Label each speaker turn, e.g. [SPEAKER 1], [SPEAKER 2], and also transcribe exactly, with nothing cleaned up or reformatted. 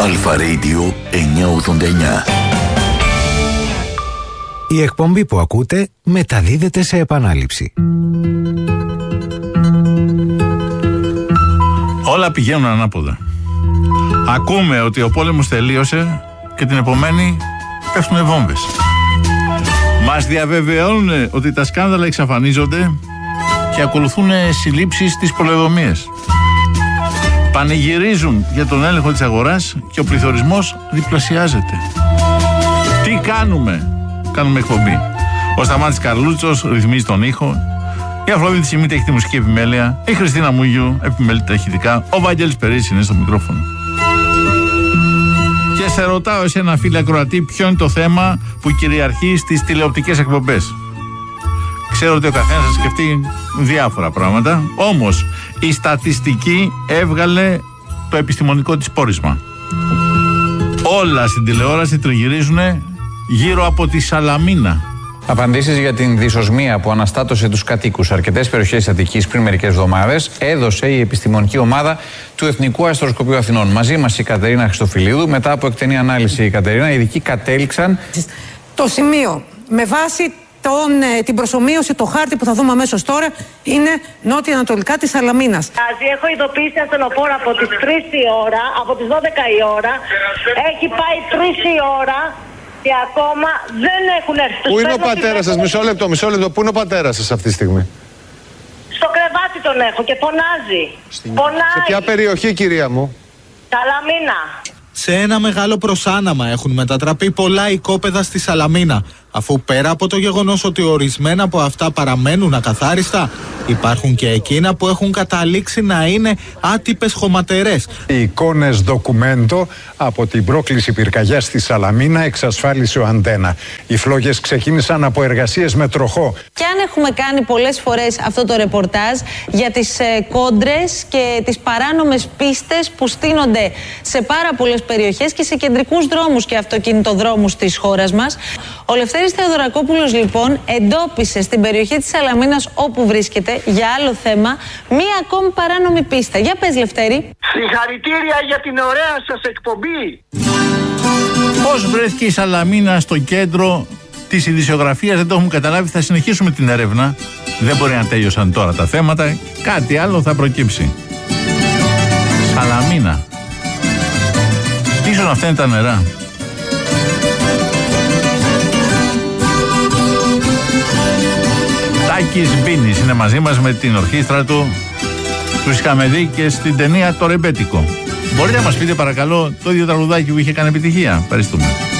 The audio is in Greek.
[SPEAKER 1] Αλφα Radio εννιακόσια ογδόντα εννιά.
[SPEAKER 2] Η εκπομπή που ακούτε μεταδίδεται σε επανάληψη.
[SPEAKER 3] Όλα πηγαίνουν ανάποδα. Ακούμε ότι ο πόλεμος τελείωσε και την επομένη πέφτουν βόμβες. Μας διαβεβαιώνουν ότι τα σκάνδαλα εξαφανίζονται και ακολουθούν συλλήψεις στις πολεοδομίες. Πανηγυρίζουν για τον έλεγχο της αγοράς και ο πληθωρισμός διπλασιάζεται. Τι κάνουμε? Κάνουμε εκπομπή. Ο Σταμάτης Καρλούτσος ρυθμίζει τον ήχο. Η Αφροδίτη Σιμίτη έχει τη μουσική επιμέλεια. Η Χριστίνα Μουγιού επιμελεί τα ηχητικά. Ο Βαγγέλης Περίσης είναι στο μικρόφωνο. Και σε ρωτάω εσένα, φίλε ακροατή, ποιο είναι το θέμα που κυριαρχεί στις τηλεοπτικές εκπομπές. Ξέρω ότι ο καθένας θα σκεφτεί διάφορα πράγματα. Όμως η στατιστική έβγαλε το επιστημονικό της πόρισμα. Όλα στην τηλεόραση τριγυρίζουν γύρω από τη Σαλαμίνα.
[SPEAKER 4] Απαντήσεις για την δυσοσμία που αναστάτωσε τους κατοίκους σε αρκετές περιοχές της Αττικής πριν μερικές εβδομάδες έδωσε η επιστημονική ομάδα του Εθνικού Αστροσκοπείου Αθηνών. Μαζί μας η Κατερίνα Χριστοφιλίδου. Μετά από εκτενή ανάλυση, η Κατερίνα, οι ειδικοί κατέληξαν.
[SPEAKER 5] Το σημείο με βάση τον, την προσομοίωση, το χάρτη που θα δούμε αμέσως τώρα, είναι νότια-ανατολικά της Σαλαμίνας.
[SPEAKER 6] Έχω ειδοποιήσει ασθενοφόρα από τις τρεις η ώρα, από τις δώδεκα η ώρα. Έχει πάει τρεις η ώρα. Και ακόμα δεν έχουν έρθει.
[SPEAKER 7] Πού είναι ο πατέρας σας? Μισό λεπτό, μισό λεπτό. Πού είναι ο πατέρας σας αυτή τη στιγμή?
[SPEAKER 6] Στο κρεβάτι τον έχω και φωνάζει. Στην... Φωνάζει.
[SPEAKER 7] Σε ποια περιοχή, κυρία μου?
[SPEAKER 6] Σαλαμίνα.
[SPEAKER 8] Σε ένα μεγάλο προσάναμα έχουν μετατραπεί πολλά οικόπεδα στη Σαλαμίνα, αφού πέρα από το γεγονός ότι ορισμένα από αυτά παραμένουν ακαθάριστα, υπάρχουν και εκείνα που έχουν καταλήξει να είναι άτυπες χωματερές.
[SPEAKER 9] Οι εικόνες ντοκουμέντο από την πρόκληση πυρκαγιάς στη Σαλαμίνα εξασφάλισε ο Αντένα. Οι φλόγες ξεκίνησαν από εργασίες με τροχό.
[SPEAKER 10] Και αν έχουμε κάνει πολλές φορές αυτό το ρεπορτάζ για τις ε, κόντρες και τις παράνομες πίστες που στείνονται σε πάρα πολλές περιοχές και σε κεντρικούς δρόμους και αυτοκινητοδρόμους της χώρας μας. Ο Λευτέρης Θεοδωρακόπουλος λοιπόν εντόπισε στην περιοχή της Σαλαμίνας, όπου βρίσκεται, για άλλο θέμα, μία ακόμη παράνομη πίστα. Για πες, Λευτέρη.
[SPEAKER 11] Συγχαρητήρια για την ωραία σας εκπομπή.
[SPEAKER 3] Πώς βρέθηκε η Σαλαμίνα στο κέντρο της ειδησιογραφίας δεν το έχουμε καταλάβει. Θα συνεχίσουμε την έρευνα. Δεν μπορεί να τέλειωσαν τώρα τα θέματα. Κάτι άλλο θα προκύψει. Σαλαμίνα. Ίσως αυτά είναι τα νερά. Τάκης Μπίνης είναι μαζί μας με την ορχήστρα του. Τους είχαμε δει και στην ταινία Το Ρεμπέτικο. Μπορείτε να μας πείτε παρακαλώ το ίδιο τραγουδάκι που είχε κάνει επιτυχία? Ευχαριστούμε.